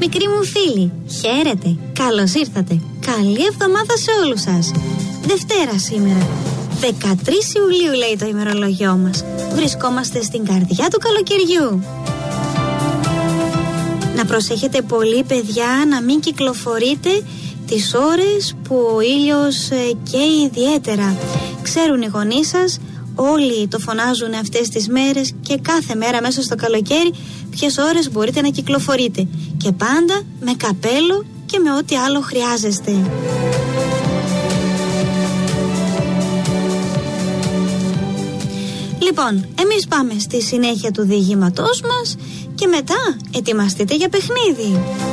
Μικροί μου φίλοι, χαίρετε, καλώς ήρθατε. Καλή εβδομάδα σε όλους σας. Δευτέρα σήμερα, 13 Ιουλίου λέει το ημερολόγιό μας. Βρισκόμαστε στην καρδιά του καλοκαιριού. Να προσέχετε πολύ, παιδιά, να μην κυκλοφορείτε τις ώρες που ο ήλιος καίει ιδιαίτερα. Ξέρουν οι γονείς σας, όλοι το φωνάζουν αυτές τις μέρες και κάθε μέρα μέσα στο καλοκαίρι ποιες ώρες μπορείτε να κυκλοφορείτε. Και πάντα με καπέλο και με ό,τι άλλο χρειάζεστε. Λοιπόν, εμείς πάμε στη συνέχεια του διηγήματός μας και μετά ετοιμαστείτε για παιχνίδι.